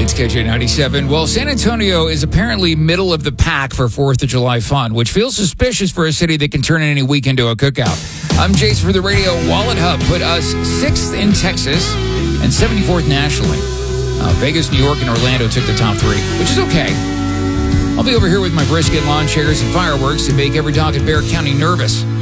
It's KJ97. Well, San Antonio is apparently middle of the pack for 4th of July fun, which feels suspicious for a city that can turn any week into a cookout. I'm Jace for the radio. Wallet Hub put us 6th in Texas and 74th nationally. Vegas, New York, and Orlando took the top 3, which is okay. I'll be over here with my brisket, lawn chairs, and fireworks to make every dog in Bexar County nervous.